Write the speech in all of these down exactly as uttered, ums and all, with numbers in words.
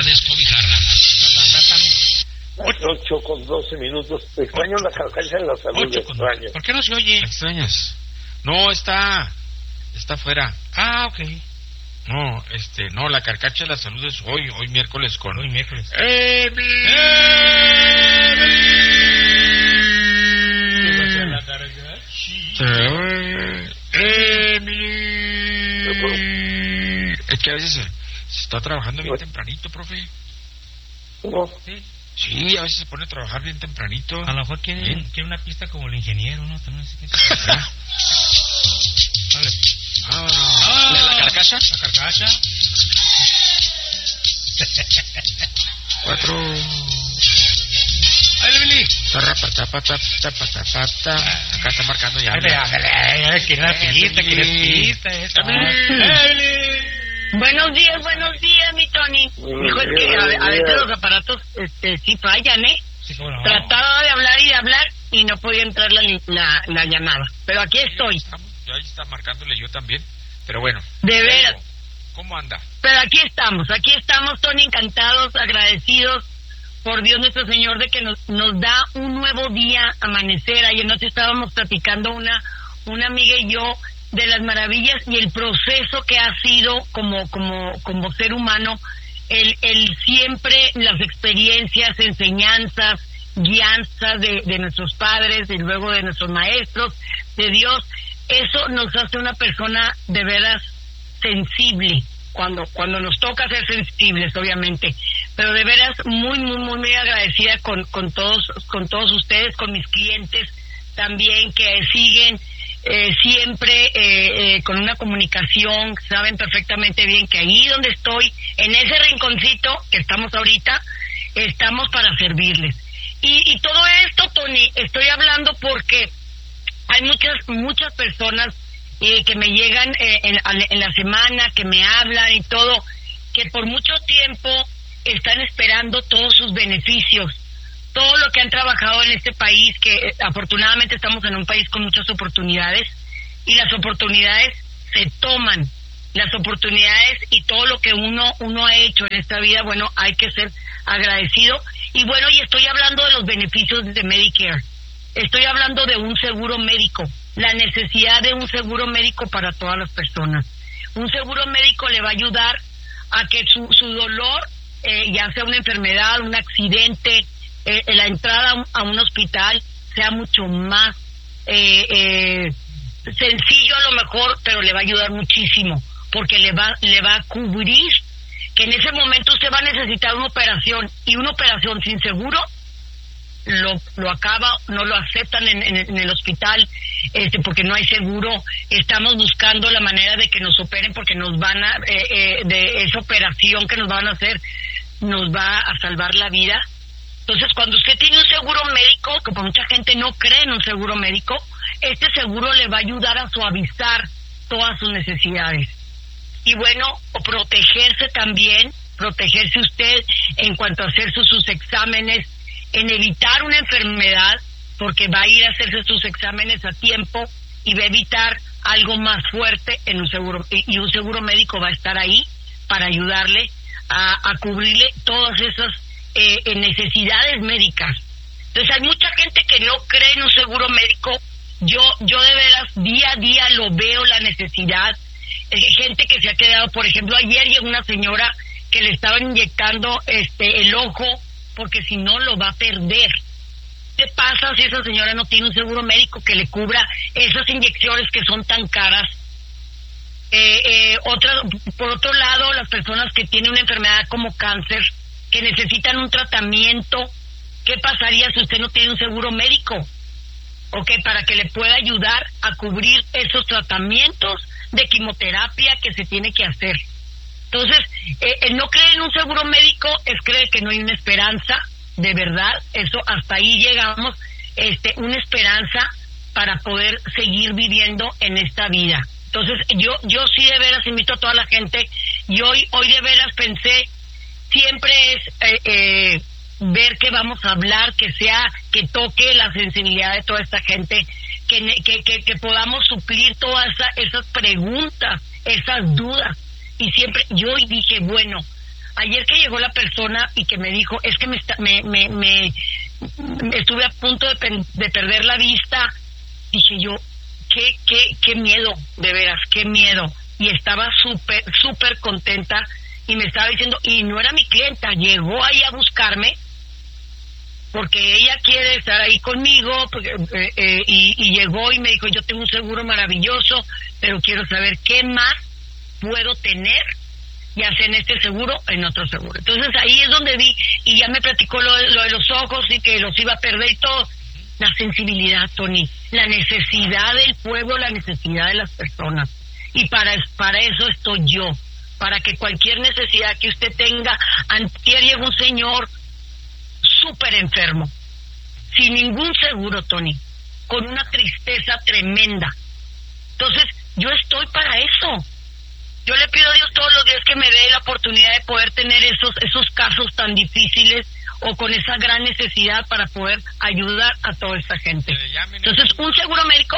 descobijarla. Ocho con doce minutos. Extraño la carcacha de la salud. Ocho con... extraño. ¿Por qué no se oye? ¿Extrañas? No, está... Está afuera. Ah, ok. No, este... No, la carcacha de la salud es hoy, hoy miércoles con... Hoy miércoles. ¡Emily! ¡Emily! Es que a veces se, se está trabajando bien tempranito, profe. ¿No? Sí. Sí, a veces se pone a trabajar bien tempranito. A lo mejor quiere, quiere una pista como el ingeniero, ¿no? También sé qué. Vale. Ah, ah, ¿la, la carcacha? La carcacha. Cuatro. ¡Ay, Billy! Acá está marcando ya. Quiere la pista, quiere pista. Buenos días, buenos días, mi Tony. Dijo, es que a, a veces los aparatos este, sí fallan, ¿eh? Sí, cómo no. Trataba de hablar y de hablar y no podía entrar la, la, la llamada. Pero aquí estoy. Ya ahí está marcándole yo también. Pero bueno. De veras. ¿Cómo anda? Pero aquí estamos, aquí estamos, Tony, encantados, agradecidos por Dios nuestro Señor de que nos, nos da un nuevo día, amanecer. Ayer noche estábamos platicando una, una amiga y yo de las maravillas y el proceso que ha sido como como como ser humano, el el siempre las experiencias, enseñanzas, guianzas de, de nuestros padres y luego de nuestros maestros, de Dios. Eso nos hace una persona de veras sensible cuando cuando nos toca ser sensibles, obviamente, pero de veras muy muy muy muy agradecida con con todos con todos ustedes, con mis clientes también que siguen Eh, siempre eh, eh, con una comunicación, saben perfectamente bien que ahí donde estoy, en ese rinconcito que estamos ahorita, estamos para servirles. Y, y todo esto, Tony, estoy hablando porque hay muchas muchas personas eh, que me llegan eh, en, en la semana, que me hablan y todo, que por mucho tiempo están esperando todos sus beneficios. Todo lo que han trabajado en este país, que eh, afortunadamente estamos en un país con muchas oportunidades, y las oportunidades se toman, las oportunidades y todo lo que uno uno ha hecho en esta vida, bueno, hay que ser agradecido. Y bueno, y estoy hablando de los beneficios de Medicare, estoy hablando de un seguro médico, la necesidad de un seguro médico para todas las personas. Un seguro médico le va a ayudar a que su, su dolor, eh, ya sea una enfermedad, un accidente, Eh, la entrada a un, a un hospital sea mucho más eh, eh, sencillo a lo mejor, pero le va a ayudar muchísimo porque le va le va a cubrir que en ese momento usted va a necesitar una operación, y una operación sin seguro lo lo acaba, no lo aceptan en, en, en el hospital este porque no hay seguro. Estamos buscando la manera de que nos operen porque nos van a eh, eh, de esa operación que nos van a hacer nos va a salvar la vida. Entonces, cuando usted tiene un seguro médico, que por mucha gente no cree en un seguro médico, este seguro le va a ayudar a suavizar todas sus necesidades. Y bueno, o protegerse también, protegerse usted en cuanto a hacer sus, sus exámenes, en evitar una enfermedad, porque va a ir a hacerse sus exámenes a tiempo y va a evitar algo más fuerte en un seguro. Y, y un seguro médico va a estar ahí para ayudarle a, a cubrirle todas esas Eh, en necesidades médicas. Entonces hay mucha gente que no cree en un seguro médico. Yo yo de veras día a día lo veo, la necesidad. Eh, gente que se ha quedado, por ejemplo, ayer llegó una señora que le estaban inyectando este el ojo porque si no lo va a perder. ¿Qué pasa si esa señora no tiene un seguro médico que le cubra esas inyecciones que son tan caras? Eh, eh, otra, por otro lado, las personas que tienen una enfermedad como cáncer, que necesitan un tratamiento, ¿qué pasaría si usted no tiene un seguro médico? Ok, para que le pueda ayudar a cubrir esos tratamientos de quimioterapia que se tiene que hacer. Entonces, eh, el no creer en un seguro médico es creer que no hay una esperanza, de verdad, eso hasta ahí llegamos, este, una esperanza para poder seguir viviendo en esta vida. Entonces, yo yo sí de veras invito a toda la gente, y hoy, hoy de veras pensé, siempre es eh, eh, ver que vamos a hablar, que sea, que toque la sensibilidad de toda esta gente, que que que, que podamos suplir todas esa, esas preguntas, esas dudas. Y siempre, yo hoy dije, bueno, ayer que llegó la persona y que me dijo, es que me, está, me, me, me, me estuve a punto de, pen, de perder la vista, dije yo, qué, qué, qué miedo, de veras, qué miedo. Y estaba súper, súper contenta y me estaba diciendo, y no era mi clienta, llegó ahí a buscarme porque ella quiere estar ahí conmigo, porque, eh, eh, y, y llegó y me dijo, yo tengo un seguro maravilloso, pero quiero saber qué más puedo tener, ya sea en este seguro o en otro seguro. Entonces ahí es donde vi, y ya me platicó lo, lo de los ojos y que los iba a perder y todo. La sensibilidad, Tony, la necesidad del pueblo, la necesidad de las personas. Y para, para eso estoy yo, para que cualquier necesidad que usted tenga. Antier llegó un señor súper enfermo, sin ningún seguro, Tony, con una tristeza tremenda. Entonces, yo estoy para eso. Yo le pido a Dios todos los días que me dé la oportunidad de poder tener esos esos casos tan difíciles o con esa gran necesidad para poder ayudar a toda esta gente. Entonces, un seguro médico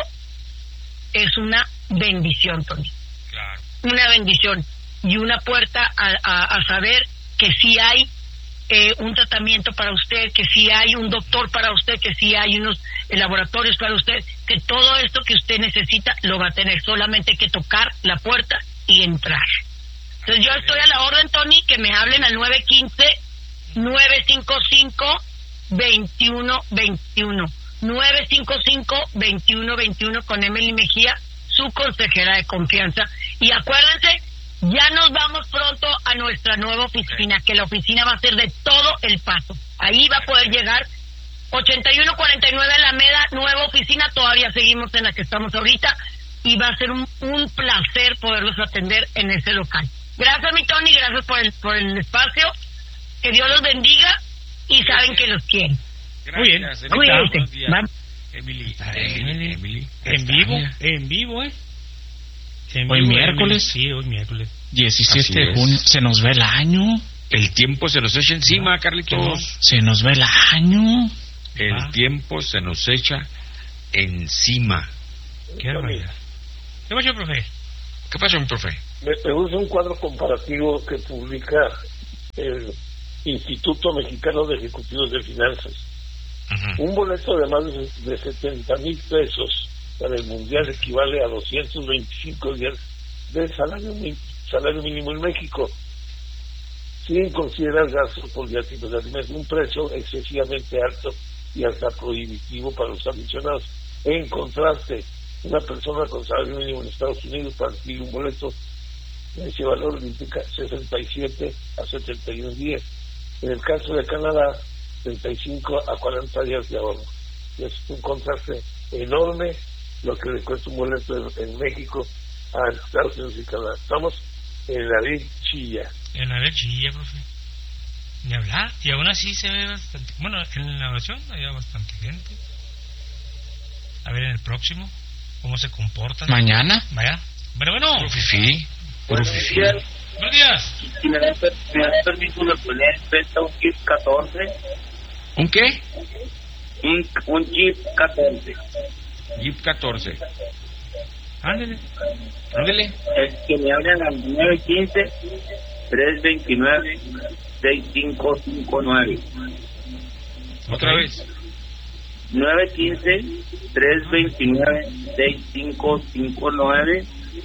es una bendición, Tony. Claro. Una bendición y una puerta a, a, a saber que sí hay eh, un tratamiento para usted, que sí hay un doctor para usted, que sí hay unos eh, laboratorios para usted, que todo esto que usted necesita lo va a tener, solamente hay que tocar la puerta y entrar. Entonces yo estoy a la orden, Tony, que me hablen al nueve uno cinco, nueve cinco cinco, dos uno dos uno, nueve cinco cinco, dos uno dos uno con Emily Mejía, su consejera de confianza. Y acuérdense, ya nos vamos pronto a nuestra nueva oficina, que la oficina va a ser de todo El Paso. Ahí va a poder llegar ochenta y uno cuarenta y nueve Alameda, nueva oficina, todavía seguimos en la que estamos ahorita, y va a ser un, un placer poderlos atender en ese local. Gracias, mi Tony, gracias por el, por el espacio, que Dios los bendiga, y saben que los quieren. Muy bien, cuídense. Emily, Emily, Emily, en vivo, en vivo, ¿eh? En hoy vivo, miércoles. Emily. Sí, hoy miércoles. diecisiete de junio. Se nos ve el año. El tiempo se nos echa encima, Carlitos. Se nos ve el año. El ah. tiempo se nos echa encima. Qué barbaridad. ¿Qué pasó, profe? ¿Qué pasó, mi profe? Me, me gusta un cuadro comparativo que publica el Instituto Mexicano de Ejecutivos de Finanzas. Uh-huh. Un boleto de más de setenta mil pesos para el Mundial equivale a doscientos veinticinco días de salario, salario mínimo en México, sin considerar gastos por viáticos de alimentos, un precio excesivamente alto y hasta prohibitivo para los aficionados. En contraste, una persona con salario mínimo en Estados Unidos para adquirir un boleto de ese valor implica sesenta y siete a setenta y uno días. En el caso de Canadá, treinta y cinco a cuarenta días de ahorro. Es un contraste enorme lo que le cuesta un boleto en, en México a Estados Unidos y Canadá. Estamos en la ley chilla. En la ley chilla, profe. Ni hablar. Y aún así se ve bastante. Bueno, en la oración había bastante gente. A ver en el próximo cómo se comportan. Mañana. Vaya. Bueno, bueno. Puro fifí. Puro fifí. Buenos días. Si me das permiso de poner presta un Jeep catorce. ¿Un qué? Un, un Jeep catorce. Jeep catorce. Ándele. Ándele. Es que me hablan al nueve uno cinco, tres dos nueve, seis cinco cinco nueve. Otra vez. nueve uno cinco, tres dos nueve, seis cinco cinco nueve.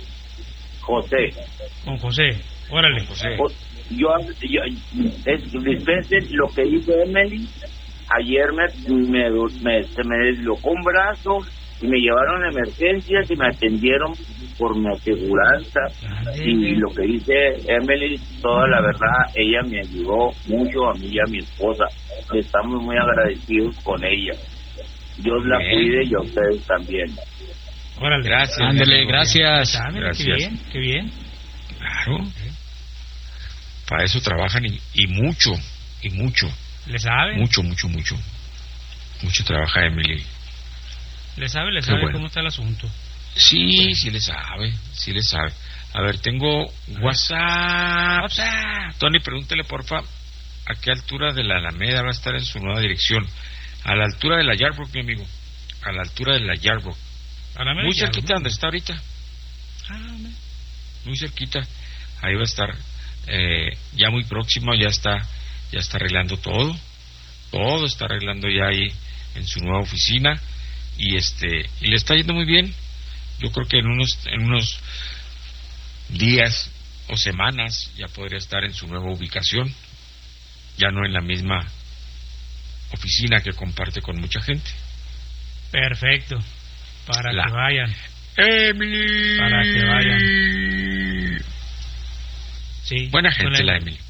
José. Con José. Órale. José. Yo, yo es, dispensen lo que hizo Emily. Ayer me, me, me, se me deslocó un brazo y me llevaron a emergencias y me atendieron por mi aseguranza. Y lo que dice Emily, toda la verdad, ella me ayudó mucho a mí y a mi esposa. Estamos muy agradecidos con ella. Dios la cuide y a ustedes también. Órale. Gracias. Ándele, gracias. Ah, mira, Gracias. Qué bien, qué bien. Claro. Okay. Para eso trabajan y, y mucho, y mucho. ¿Le sabe? Mucho, mucho, mucho. Mucho trabaja Emily. ¿Le sabe? ¿Le Qué sabe bueno. cómo está el asunto? Sí, sí le sabe, sí le sabe. A ver, tengo WhatsApp. WhatsApp. Tony, pregúntele, porfa, ¿a qué altura de la Alameda va a estar en su nueva dirección? A la altura de la Yarbrough, mi amigo. A la altura de la Yarbrough. Muy cerquita donde está ahorita. Ah, Muy cerquita. Ahí va a estar. eh, ya muy próximo, ya está, ya está arreglando todo, todo está arreglando ya ahí en su nueva oficina, y este, y le está yendo muy bien. Yo creo que en unos, en unos días o semanas ya podría estar en su nueva ubicación, ya no en la misma oficina que comparte con mucha gente. Perfecto, para la que vayan. Emily. Para que vayan. Sí. Buena gente la Emily.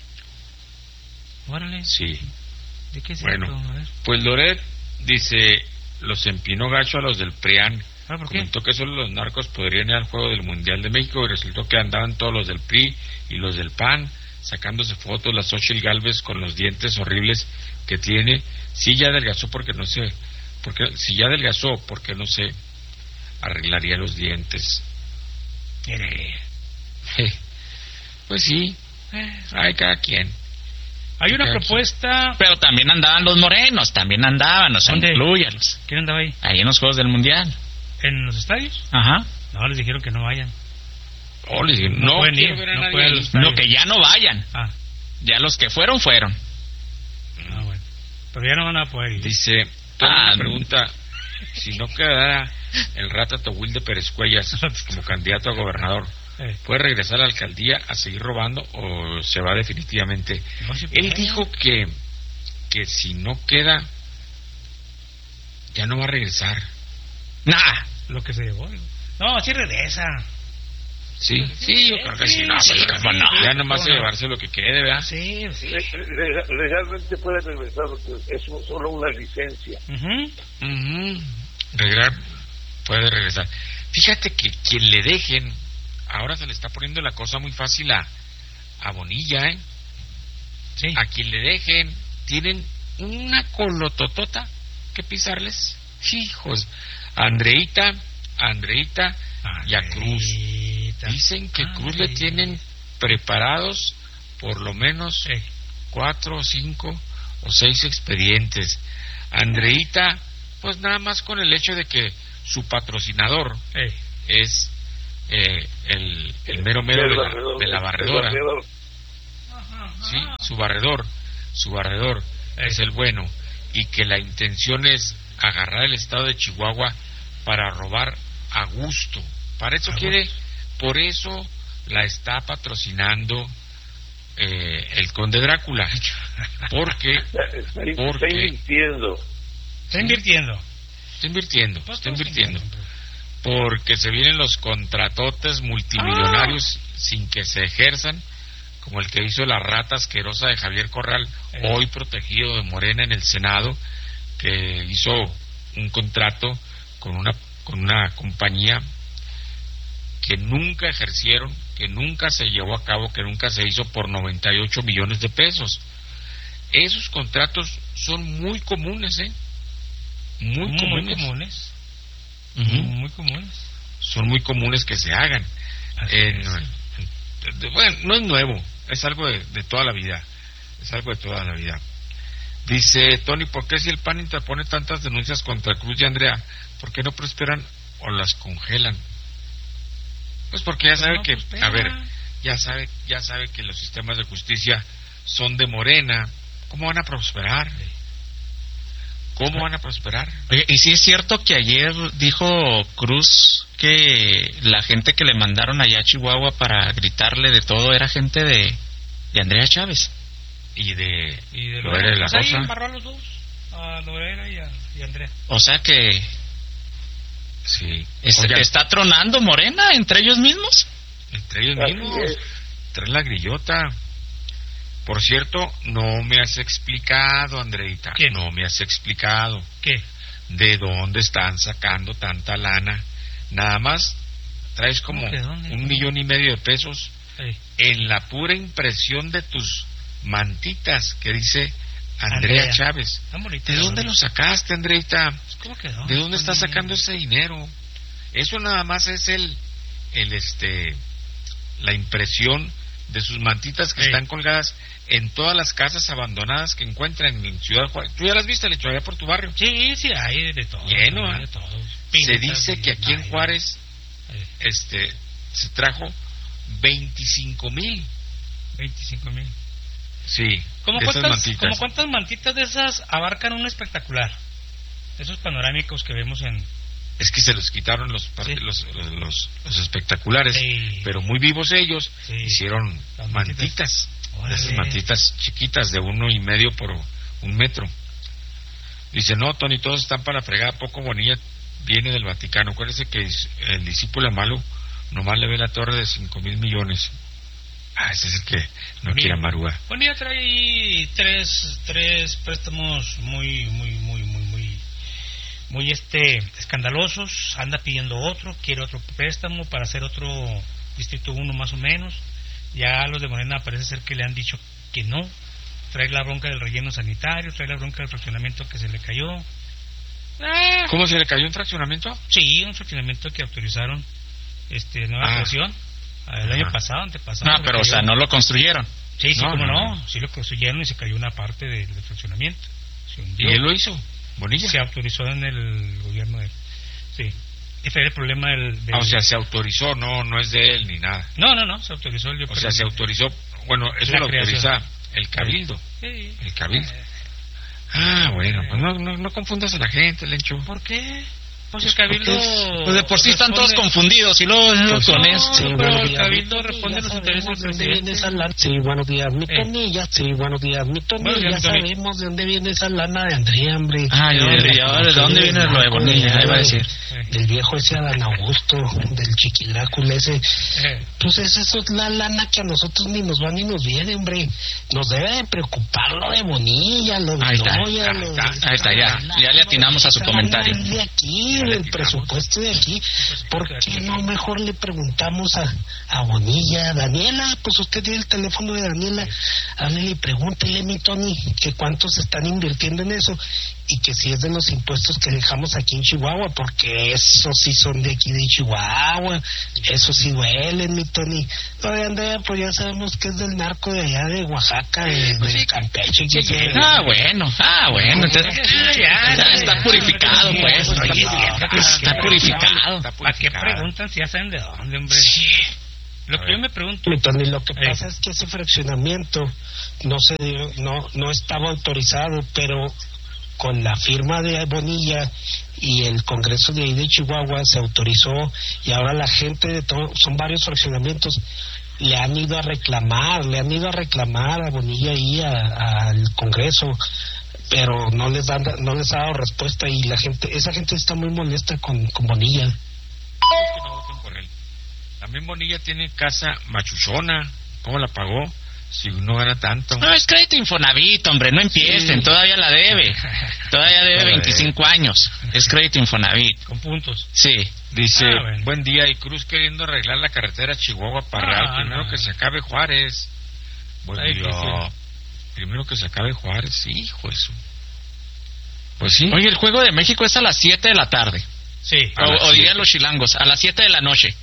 Órale. Sí. ¿De qué es bueno, esto? A ver. Pues Loret dice, los empinó gacho a los del PRIAN. Ah, ¿por qué? Comentó que solo los narcos podrían ir al juego del Mundial de México, y resultó que andaban todos los del P R I y los del P A N sacándose fotos, la Xochitl Gálvez con los dientes horribles que tiene. Sí, ya adelgazó porque no sé, porque si ya adelgazó porque no se arreglaría los dientes. Mire. Pues sí, eh, hay cada quien. Hay una cada propuesta. Quien. Pero también andaban los morenos, también andaban, o sea, inclúyalos. ¿Quién andaba ahí? Ahí en los Juegos del Mundial. ¿En los estadios? Ajá. No, les dijeron que no vayan. Oh, les dijeron, no, no, pueden quiero ir, ver a no nadie pueden ahí. los- No, que ya no vayan. Ah, Ya los que fueron, fueron. ah, bueno. Pero ya no van a poder ir. Dice, Tony Ah, me pregunta, si no quedara el rata Tohuil de Pérez Cuellas como candidato a gobernador, Eh, ¿puede regresar a la alcaldía a seguir robando o se va definitivamente? no se Él puede. dijo que, que si no queda, ya no va a regresar. Nah. Lo que se llevó. digo. No, sí regresa. Sí, sí, yo creo que sí, no, sí, pues, cómo no. ya nomás ¿Cómo no? llevarse lo que quede, ¿verdad? Sí, sí. Le- le- legalmente puede regresar porque es solo una licencia. Ujú. Ujú. Regresar, puede regresar. Fíjate que quien le dejen, ahora se le está poniendo la cosa muy fácil a, a Bonilla, ¿eh? Sí. A quien le dejen, tienen una colototota que pisarles. Hijos, a Andreita, a Andreita y a Cruz. Andreita. Dicen que Cruz le Andreita. tienen preparados por lo menos Eh, cuatro o cinco o seis expedientes. Andreita, pues nada más con el hecho de que su patrocinador eh. es eh, el, el mero mero de la, de la barredora. El barredor. Sí, su barredor, su barredor Eh. es el bueno, y que la intención es agarrar el estado de Chihuahua para robar a gusto. Para eso A quiere, gusto. por eso la está patrocinando eh, el Conde Drácula, porque Está, está ¿Por qué? invirtiendo. Está invirtiendo. está invirtiendo, Pues está todos invirtiendo, invierten, porque se vienen los contratotes multimillonarios sin que se ejerzan, como el que hizo la rata asquerosa de Javier Corral, Eh. hoy protegido de Morena en el Senado, que hizo un contrato con una con una compañía que nunca ejercieron, que nunca se llevó a cabo, que nunca se hizo, por noventa y ocho millones de pesos. Esos contratos son muy comunes, ¿eh? Muy, Muy comunes. comunes. Ujú. Muy comunes. Son muy comunes que se hagan. Así En- es. en- de- bueno, no es nuevo, es algo de, de toda la vida, es algo de toda la vida. Dice Tony, ¿por qué si el P A N interpone tantas denuncias contra Cruz y Andrea, por qué no prosperan o las congelan? Pues porque ya Pues sabe no que, prospera. a ver, ya sabe, ya sabe que los sistemas de justicia son de Morena. ¿Cómo van a prosperar? ¿Cómo van a prosperar? Oye, y sí es cierto que ayer dijo Cruz que la gente que le mandaron allá a Chihuahua para gritarle de todo era gente de, de Andrea Chávez. Y de, Y de Loera de la Pues ahí Rosa. embarró a los dos. A Loera y a, y a Andrea. O sea que Sí. es- Oigan, está tronando Morena entre ellos mismos. entre ellos Así mismos, es. trae la grillota. Por cierto, no me has explicado, Andreita, ¿Quién? no me has explicado ¿Qué? de dónde están sacando tanta lana. Nada más traes como ¿Cómo que dónde? un millón y medio de pesos Eh, en la pura impresión de tus mantitas que dice Andrea, Andrea. Chávez. Tan bonito. ¿De dónde lo sacaste, Andreita? ¿Cómo quedó? ¿De dónde estás Tony? sacando ese dinero? Eso nada más es el, el este, la impresión de sus mantitas que Sí. están colgadas en todas las casas abandonadas que encuentran en Ciudad Juárez. ¿Tú ya las viste, Lecho, allá por tu barrio? Sí, sí, hay de todo. Lleno, hay ¿eh? de todo. Se Pintas dice y que aquí en nada. Juárez, Eh, este, se trajo veinticinco mil veinticinco mil. Sí. ¿Cómo cuántas, ¿Cómo cuántas mantitas de esas abarcan un espectacular? Esos panorámicos que vemos en... Es que se los quitaron los sí. los, los, los espectaculares, sí. pero muy vivos ellos, sí. hicieron Las mantitas, mantitas esas mantitas chiquitas de uno y medio por un metro. Dice, no, Tony, todos están para fregar, poco Bonilla viene del Vaticano. Acuérdese que el discípulo malo nomás le ve la torre de cinco mil millones. Ah, ese es el que no Bonilla. quiere a Marúa. Bonilla trae tres, tres préstamos muy, muy, muy, muy, muy... muy este escandalosos, anda pidiendo otro, quiere otro préstamo para hacer otro distrito uno más o menos. Ya los de Morena parece ser que le han dicho que no. Trae la bronca del relleno sanitario, trae la bronca del fraccionamiento que se le cayó. Ah. ¿Cómo se le cayó un fraccionamiento? Sí, un fraccionamiento que autorizaron este nueva ah. creación el año ah. pasado, antepasado. No, pero o sea, no lo construyeron. Sí, sí, no, como no, no, sí lo construyeron y se cayó una parte del, del fraccionamiento. ¿Y él lo hizo? Bonilla. Se autorizó en el gobierno de él. Sí. Ese era el problema del, del... Ah, o sea, se autorizó, no no es de él ni nada. No, no, no, se autorizó el... O sea, se autorizó, bueno, eso lo autoriza el Cabildo. Sí. El Cabildo. Ah, bueno, pues no, no, no confundas a la gente, Lencho. ¿Por qué? Pues, pues el Cabildo... Pues de por sí están todos confundidos y luego pues con no, eso. Sí, pero el Cabildo responde a los intereses del presidente. Sí, buenos días, mi Tonilla. Sí, buenos días, mi Tonilla. Bueno, ya sabemos de dónde viene esa lana de Andrea, hombre. Ah, ¿de dónde, ¿de dónde viene lo de Bonilla? Iba a decir. Del viejo ese Adán Augusto, del Chiquidrácula ese. Pues es eso, es la lana que a nosotros ni nos va ni nos viene, hombre. Nos debe de preocupar lo de Bonilla, lo de Noya, lo de... Ahí está, ya, ya le atinamos a su comentario. De aquí, del presupuesto de aquí, ¿por qué no mejor le preguntamos a, a Bonilla, Daniela? Pues usted tiene el teléfono de Daniela, háblele y pregúntele, mi Tony, que cuántos están invirtiendo en eso y que si es de los impuestos que dejamos aquí en Chihuahua, porque esos sí son de aquí de Chihuahua, esos sí duelen, mi Tony. No, de Andrea, pues ya sabemos que es del narco de allá de Oaxaca, de, de Campeche. Sí, sí. Ah, bueno, ah, bueno, entonces ya, ya está purificado, pues. Oye, está purificado. ¿Para qué preguntan si ya saben de dónde, hombre? Sí. Lo que yo me pregunto, mi Tony, lo que pasa es que ese fraccionamiento no se dio, no no estaba autorizado, pero con la firma de Bonilla y el Congreso de ahí de Chihuahua se autorizó, y ahora la gente de todo, son varios fraccionamientos, le han ido a reclamar, le han ido a reclamar a Bonilla ahí al Congreso, pero no les dan, no les ha dado respuesta, y la gente, esa gente está muy molesta con, con Bonilla. Que no voten por él. También Bonilla tiene casa machuchona, ¿cómo la pagó? Si no gana tanto. No, es crédito Infonavit, hombre, no empiecen, sí. Todavía la debe. Todavía debe veinticinco años. Es crédito Infonavit. Con puntos. Sí. Dice, ah, bueno. Buen día, y Cruz queriendo arreglar la carretera Chihuahua-Parral. Ah, Primero no. que se acabe Juárez. Buen día. Difícil. Primero que se acabe Juárez, sí, hijo eso. Pues sí. Oye, el Juego de México es a las siete de la tarde. Sí. O, o dirían los chilangos, a las siete de la noche.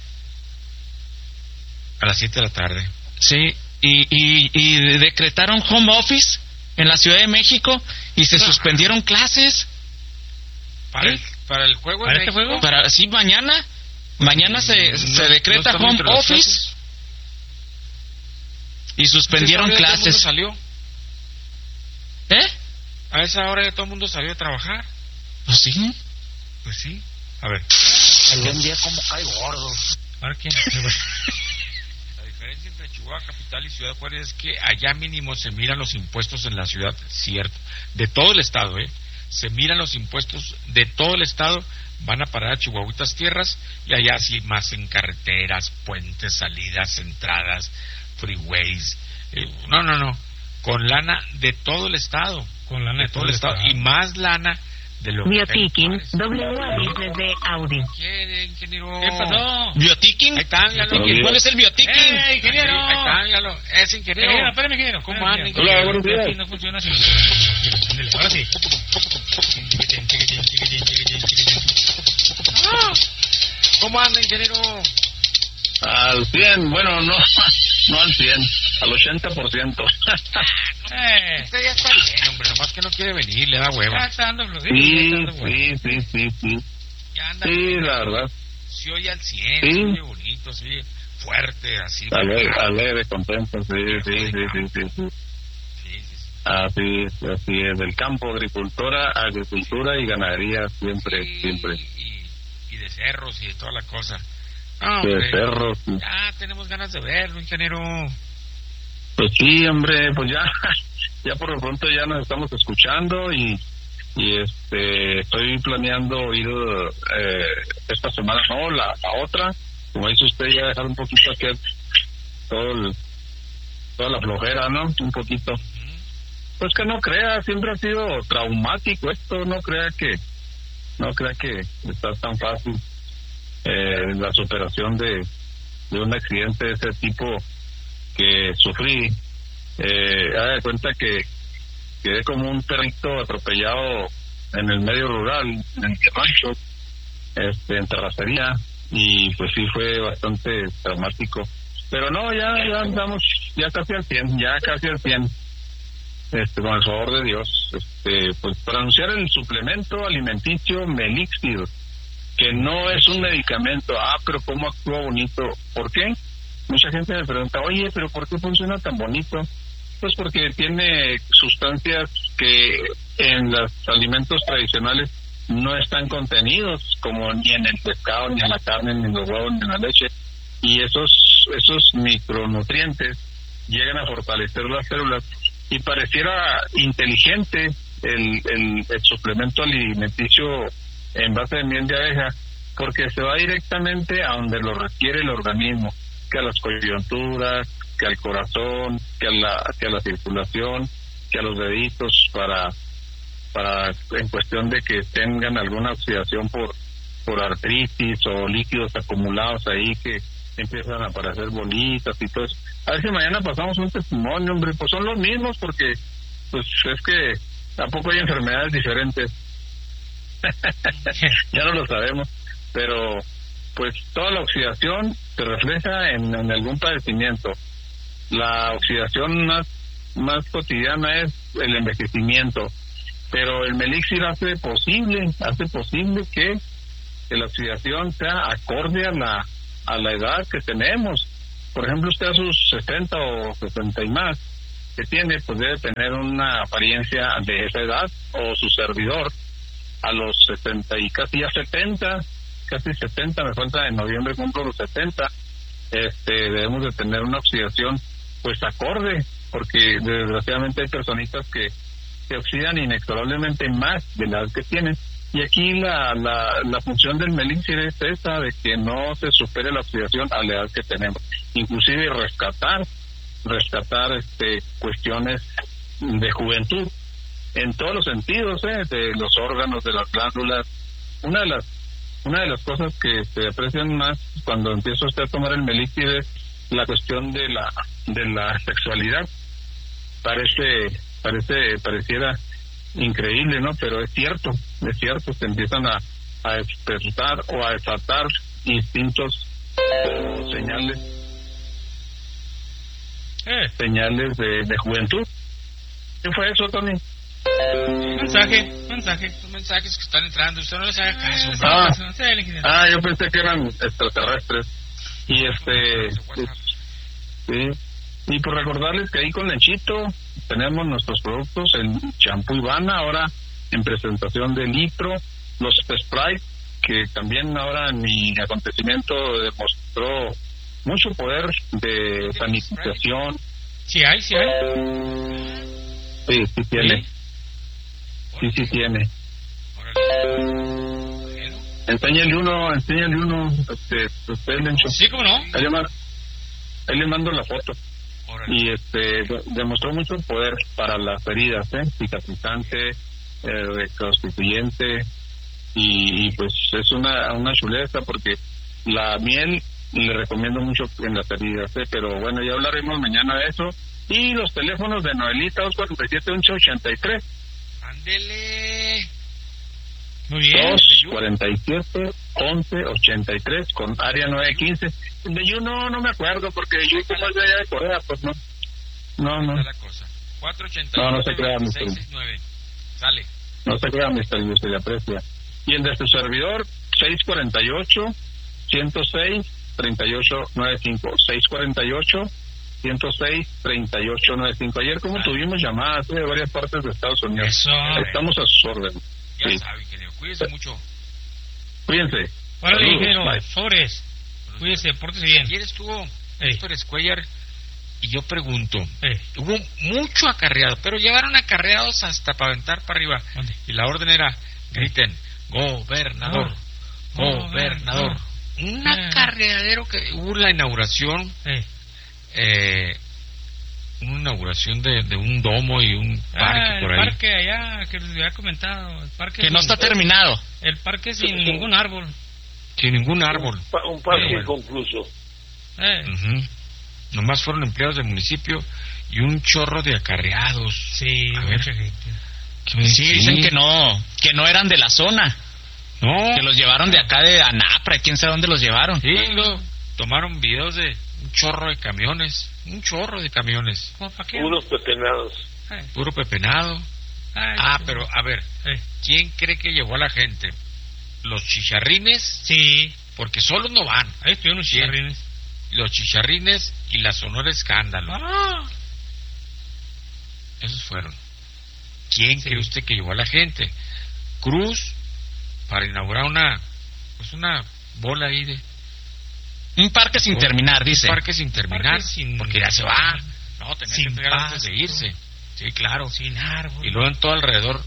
A las siete de la tarde. Sí. Y, y, y decretaron home office en la Ciudad de México y se no. suspendieron clases. ¿Para, ¿Eh? el, para el juego? ¿Para este juego? Para, sí, mañana. Mañana se, no, se decreta no home office y suspendieron clases. Todo el mundo salió. ¿Eh? A esa hora ya todo el mundo salió a trabajar. Pues sí. Pues sí. A ver. Algún día como cae gordo. ¿Para quién? La diferencia entre Chihuahua capital y Ciudad Juárez es que allá mínimo se miran los impuestos en la ciudad, cierto, de todo el estado, ¿eh? Se miran los impuestos de todo el estado, van a parar a Chihuahuitas tierras, y allá sí más en carreteras, puentes, salidas, entradas, freeways. Eh, no, no, no. Con lana de todo el estado. Con lana de todo el estado. estado. Y más lana de lo Biotiquín, W A de Audi. ¿Qué, ingeniero? ¿Qué pasó? ¿Biotiquín? Ahí está, hágalo. ¿Cuál es el biotiquín? ¡Eh, ingeniero! Ahí está, hágalo. Es ingeniero. Ingeniero, espérame, ingeniero. ¿Cómo anda, ingeniero? ingeniero? Hola, buenos días. No funciona así. Ahora sí. ¿Cómo anda, ingeniero? Al cien, bueno, no, no al cien, al ochenta por ciento. Eh, usted ya está bien, hombre, nomás que no quiere venir, le da hueva. Ya está dando flojito. Sí, sí, sí, sí, sí. Ya anda sí, bien, la verdad. Se oye al cien, sí. se oye bonito, sí. fuerte, así. Alegre, alegre, contento, sí, sí, sí, sí, sí, sí. Así es, así es, del campo, agricultura, agricultura y ganadería, siempre, sí, siempre. Y, y de cerros y de toda la cosa. No, de hombre, cerros. Sí. Ya tenemos ganas de verlo, ingeniero. Pues sí, hombre, pues ya, ya por lo pronto ya nos estamos escuchando y, y este, estoy planeando ir eh, esta semana, no, la, la otra, como dice usted, ya dejar un poquito aquí todo el, toda la flojera, ¿no? Un poquito. Pues que no crea, siempre ha sido traumático esto, no crea que, no crea que está tan fácil eh, la superación de, de un accidente de ese tipo que sufrí. Eh, haga de cuenta que quedé como un perrito atropellado en el medio rural, en el rancho, este, en terracería, y pues sí fue bastante traumático. Pero no, ya, ya andamos, ya casi al cien, ya casi al cien. Este, con el favor de Dios, este, pues para anunciar el suplemento alimenticio Melixir, que no es un medicamento. Ah, pero cómo actúa bonito. ¿Por qué? Mucha gente me pregunta, oye, pero ¿por qué funciona tan bonito? Pues porque tiene sustancias que en los alimentos tradicionales no están contenidos, como ni en el pescado, ni en la carne, ni en los huevos, ni en la leche, y esos esos micronutrientes llegan a fortalecer las células. Y pareciera inteligente el, el, el suplemento alimenticio en base de miel de abeja, porque se va directamente a donde lo requiere el organismo, que a las coyunturas, que al corazón, que a la, que a la circulación, que a los deditos, para, para en cuestión de que tengan alguna oxidación por, por artritis o líquidos acumulados ahí que empiezan a aparecer bolitas y todo eso. A ver si mañana pasamos un testimonio, hombre, pues son los mismos, porque pues es que tampoco hay enfermedades diferentes. Ya no lo sabemos, pero pues toda la oxidación se refleja en, en algún padecimiento. La oxidación más, más cotidiana es el envejecimiento, pero el Melixir hace posible, hace posible que, que la oxidación sea acorde a la a la edad que tenemos. Por ejemplo, usted a sus sesenta o sesenta y más que tiene, pues debe tener una apariencia de esa edad, o su servidor a los sesenta y casi ya setenta, casi setenta, me falta en noviembre cumplo los setenta, este, debemos de tener una oxidación pues acorde, porque desgraciadamente hay personitas que se oxidan inexorablemente más de la edad que tienen. Y aquí la, la, la función del Melixir es esa, de que no se supere la oxidación a la edad que tenemos. Inclusive rescatar, rescatar este cuestiones de juventud, en todos los sentidos, ¿eh? De los órganos, de las glándulas. Una de las una de las cosas que se aprecian más cuando empieza usted a tomar el Melixir es la cuestión de la de la sexualidad. Parece, parece, pareciera increíble, ¿no? Pero es cierto, es cierto, se empiezan a, a despertar o a desatar instintos, o señales, eh. señales de, de juventud. ¿Qué fue eso, Tony? Mensaje, mensaje, los mensajes que están entrando, usted no les haga caso. Ah, ah yo pensé que eran extraterrestres. Y este, sí. Y por recordarles que ahí con Lenchito tenemos nuestros productos, el champú Ivana, ahora en presentación de litro, los Sprite, que también ahora en mi acontecimiento demostró mucho poder de sanitización. Sí hay, sí hay. Sí, sí tiene. Sí, sí tiene. Enséñale uno, enséñale uno, este, usted, Lencho. Sí, ¿cómo no? Ahí le mando, ahí le mando la foto. Y este demostró mucho poder para las heridas, ¿eh? Cicatrizante, eh, reconstituyente, y, y pues es una una chuleza, porque la miel le recomiendo mucho en las heridas, ¿eh? Pero bueno, ya hablaremos mañana de eso. Y los teléfonos de Noelita, dos cuatro siete, once ochenta y tres. Ándele. Muy bien. dos cuarenta y siete, once ochenta y tres con área nueve quince. De yo no, no me acuerdo, porque yo como es de allá de Corea, pues no. No, no. cuatro ochenta y nueve, no, no se crea, mister Sale. No se crea, mister Luis, se le aprecia. Y el de su servidor, seis cuarenta y ocho, ciento seis, treinta y ocho noventa y cinco. seis cuarenta y ocho, ciento seis, treinta y ocho noventa y cinco. Ayer como tuvimos llamadas de varias partes de Estados Unidos. Eso. Estamos a sus órdenes. Ya Sí. sabe, ingeniero. Cuídese mucho. Cuídense. Órale, Saludos, ingeniero, bye. sobres. Cuídese, pórtese bien. Ayer estuvo Ey. Super Squire y yo pregunto, Eh, hubo mucho acarreado, pero llevaron acarreados hasta para aventar para arriba. ¿Dónde? Y la orden era, griten, gobernador, No. gobernador. Un Eh. acarreadero que hubo la inauguración, eh. eh, una inauguración de, de un domo y un parque Ah, el por ahí. parque allá, que les había comentado. El parque Que no sin- está terminado. El parque sin ningún árbol. Sin ningún árbol. Un, pa- un parque Eh, bueno. inconcluso. Eh, Ujú. Nomás fueron empleados del municipio y un chorro de acarreados. Sí, A ver. mucha gente. ¿Qué me Sí, decís? dicen que no, que no eran de la zona, No. que los llevaron de acá de Anapra, quién sabe dónde los llevaron. Sí, lo tomaron videos de un chorro de camiones, un chorro de camiones, ¿Cómo pa' qué? Unos pepenados. Eh, puro pepenado. ay, Ah, sí. pero a ver, Eh, ¿quién cree que llevó a la gente? Los chicharrines, sí, porque solos no van. ahí estuvieron los ¿Quién? chicharrines. Los chicharrines y la Sonora Escándalo. Ah, Esos fueron. ¿Quién Sí. cree usted que llevó a la gente? Cruz, para inaugurar una, pues una bola ahí de Un parque sin terminar, dice. un parque sin terminar, Parque sin- porque ya se va. No, tenía Sin que entregar antes de pasto. irse. Sí, claro. sin árbol. Y luego en todo alrededor.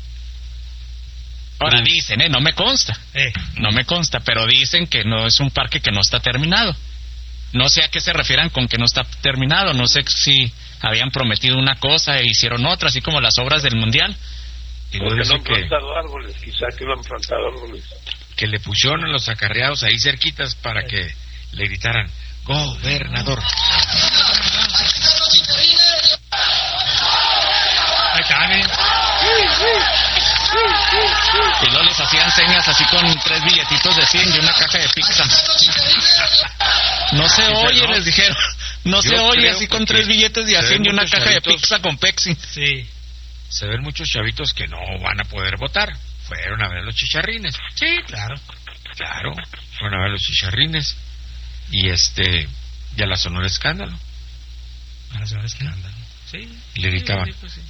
Ahora Cruz. dicen, eh, no me consta. Eh, No me consta, pero dicen que no es un parque que no está terminado. No sé a qué se refieran con que no está terminado. No sé si habían prometido una cosa e hicieron otra, así como las obras del Mundial. Y luego Porque no dice han que, plantado árboles, quizá que no han plantado árboles. que le pusieron a los acarreados ahí cerquitas para que le gritaran, gobernador. ahí está, miren. Y luego les hacían señas así con tres billetitos de cien y una caja de pizza. No se Dice, oye, no. les dijeron. No Yo se oye creo así con porque tres billetes de se a ven cien y una muchos caja de chavitos. pizza con Pepsi. Sí, Se ven muchos chavitos que no van a poder votar. Fueron a ver los chicharrines. sí, claro. Claro, fueron a ver los chicharrines. Y este, y a la Sonora Escándalo. Para saber escándalo. Sí. Y le gritaban, Sí, pues sí.